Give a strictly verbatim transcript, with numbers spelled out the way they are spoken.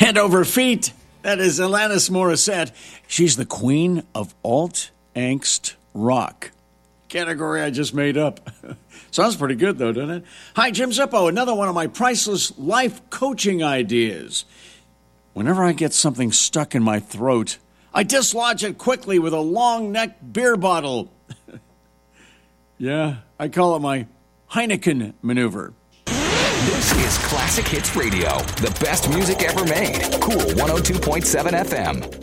Hand over feet. That is Alanis Morissette. She's the queen of alt angst rock. Category I just made up. Sounds pretty good, though, doesn't it? Hi, Jim Zippo. Another one of my priceless life coaching ideas. Whenever I get something stuck in my throat, I dislodge it quickly with a long-necked beer bottle. Yeah, I call it my Heineken maneuver. This is Classic Hits Radio, the best music ever made. Cool one oh two point seven F M.